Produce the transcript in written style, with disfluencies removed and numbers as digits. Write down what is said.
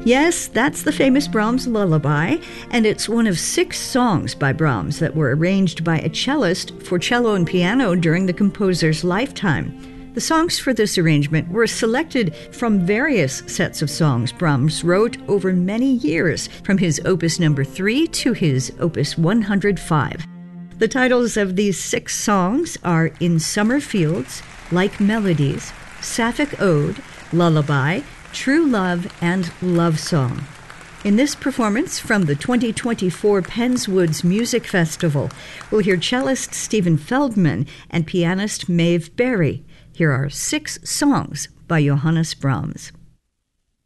Yes, that's the famous Brahms lullaby, and it's one of 6 songs by Brahms that were arranged by a cellist for cello and piano during the composer's lifetime. The songs for this arrangement were selected from various sets of songs Brahms wrote over many years, from his Opus No. 3 to his Opus 105. The titles of these 6 songs are In Summer Fields, Like Melodies, Sapphic Ode, Lullaby, True Love, and Love Song. In this performance from the 2024 Penswoods Music Festival, we'll hear cellist Stephen Feldman and pianist Maeve Berry. Here are 6 songs by Johannes Brahms.